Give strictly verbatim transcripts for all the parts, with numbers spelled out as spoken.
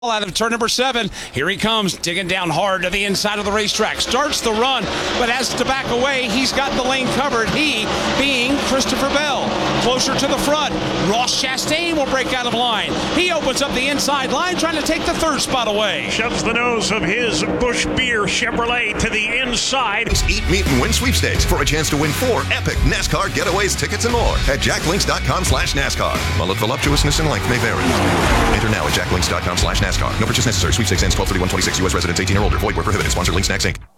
Out of turn number seven. Here he comes, digging down hard to the inside of the racetrack. Starts the run, but has to back away. He's got the lane covered. He being Christopher Bell. Closer to the front. Ross Chastain will break out of line. He opens up the inside line, trying to take the third spot away. Shoves the nose of his Busch Beer Chevrolet to the inside. Eat, meet, and win sweepstakes for a chance to win four epic NASCAR getaways, tickets, and more at jack links dot com slash NASCAR. While the voluptuousness and length may vary. Enter now at jack links dot com slash NASCAR. No purchase necessary. Sweepstakes ends twelve thirty-one twenty-six. U S residents eighteen or older. Void where prohibited. Sponsor Link Snacks, Incorporated.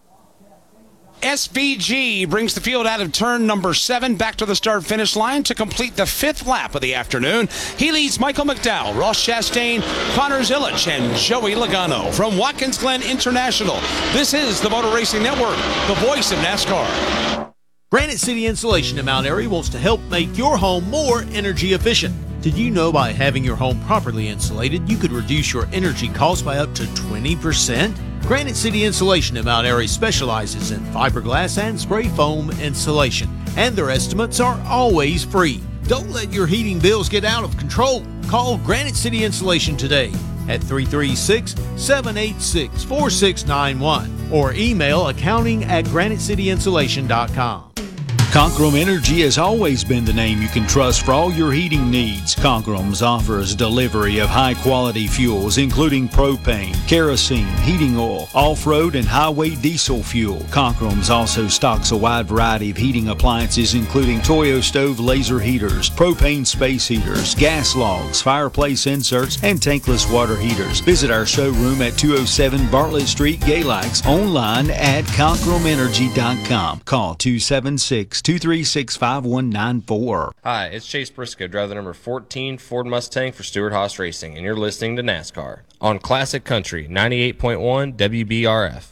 S V G brings the field out of turn number seven back to the start-finish line to complete the fifth lap of the afternoon. He leads Michael McDowell, Ross Chastain, Connor Zilisch, and Joey Logano from Watkins Glen International. This is the Motor Racing Network, the voice of NASCAR. Granite City Insulation in Mount Airy wants to help make your home more energy efficient. Did you know by having your home properly insulated, you could reduce your energy costs by up to twenty percent? Granite City Insulation in Mount Airy specializes in fiberglass and spray foam insulation, and their estimates are always free. Don't let your heating bills get out of control. Call Granite City Insulation today at three three six, seven eight six, four six nine one or email accounting at granite city insulation dot com. Conkrum Energy has always been the name you can trust for all your heating needs. Conkrum's offers delivery of high-quality fuels, including propane, kerosene, heating oil, off-road, and highway diesel fuel. Conkrum's also stocks a wide variety of heating appliances, including Toyo stove laser heaters, propane space heaters, gas logs, fireplace inserts, and tankless water heaters. Visit our showroom at two oh seven Bartlett Street, Galax, online at conkrum energy dot com. Call two seven six, two three six, five one nine four. Hi, it's Chase Briscoe, driver the number fourteen Ford Mustang for Stewart Haas Racing, and you're listening to NASCAR on Classic Country ninety-eight point one W B R F.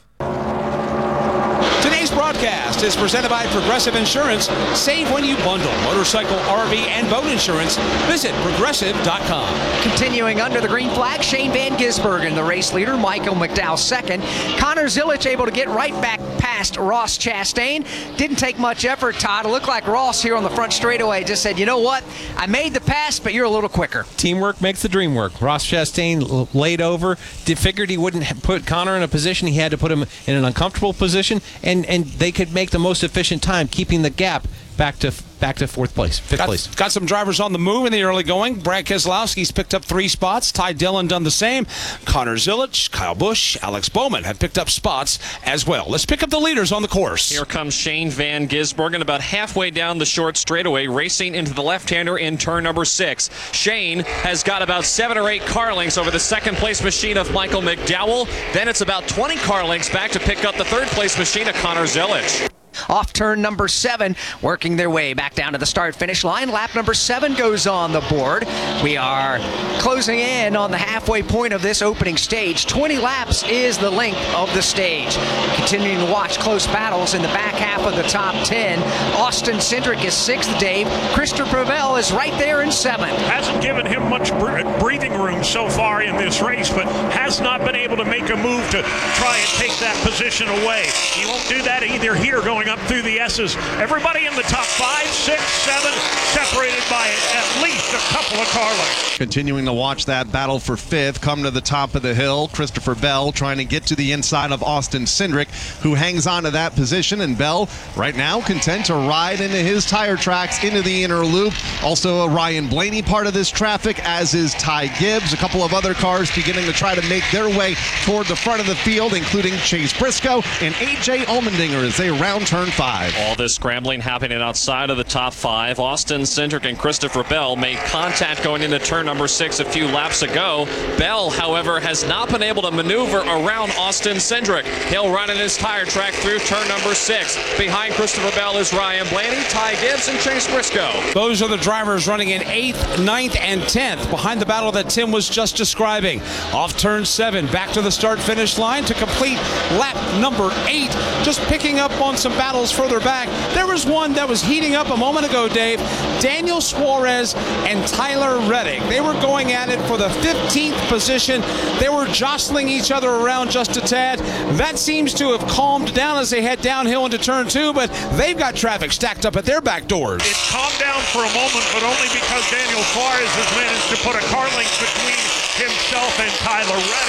Today's broadcast is presented by Progressive Insurance. Save when you bundle motorcycle, R V, and boat insurance. Visit progressive dot com. Continuing under the green flag, Shane Van Gisbergen, the race leader. Michael McDowell second. Connor Zilisch able to get right back past Ross Chastain. Didn't take much effort, Todd. It looked like Ross here on the front straightaway just said, you know what? I made the pass, but you're a little quicker. Teamwork makes the dream work. Ross Chastain laid over, did, figured he wouldn't put Connor in a position. He had to put him in an uncomfortable position, and, and they could make the most efficient time, keeping the gap back to back to fourth place, fifth got, place. Got some drivers on the move in the early going. Brad Keselowski's picked up three spots. Ty Dillon done the same. Connor Zilisch, Kyle Busch, Alex Bowman have picked up spots as well. Let's pick up the leaders on the course. Here comes Shane Van Gisbergen about halfway down the short straightaway, racing into the left-hander in turn number six. Shane has got about seven or eight car lengths over the second-place machine of Michael McDowell. Then it's about twenty car lengths back to pick up the third-place machine of Connor Zilisch. Off turn number seven, working their way back down to the start-finish line. Lap number seven goes on the board. We are closing in on the halfway point of this opening stage. twenty laps is the length of the stage. Continuing to watch close battles in the back half of the top ten. Austin Cindric is sixth, Dave. Christopher Bell is right there in seventh. Hasn't given him much breathing room so far in this race, but has not been able to make a move to try and take that position away. He won't do that either here going up through the S's. Everybody in the top five, six, seven, separated by at least a couple of car lengths. Continuing to watch that battle for fifth come to the top of the hill. Christopher Bell trying to get to the inside of Austin Cindric, who hangs on to that position, and Bell right now content to ride into his tire tracks into the inner loop. Also a Ryan Blaney part of this traffic, as is Ty Gibbs. A couple of other cars beginning to try to make their way toward the front of the field, including Chase Briscoe and A J Allmendinger as they round turn five. All this scrambling happening outside of the top five. Austin Cindric and Christopher Bell made contact going into turn number six a few laps ago. Bell, however, has not been able to maneuver around Austin Cindric. He'll run in his tire track through turn number six. Behind Christopher Bell is Ryan Blaney, Ty Gibbs, and Chase Briscoe. Those are the drivers running in eighth, ninth, and tenth behind the battle that Tim was just describing. Off turn seven, back to the start-finish line to complete lap number eight. Just picking up on some battles further back. There was one that was heating up a moment ago, Dave. Daniel Suarez and Tyler Reddick. They were going at it for the fifteenth position. They were jostling each other around just a tad. That seems to have calmed down as they head downhill into turn two, but they've got traffic stacked up at their back doors. It calmed down for a moment, but only because Daniel Suarez has managed to put a car length between himself and Tyler Reddick.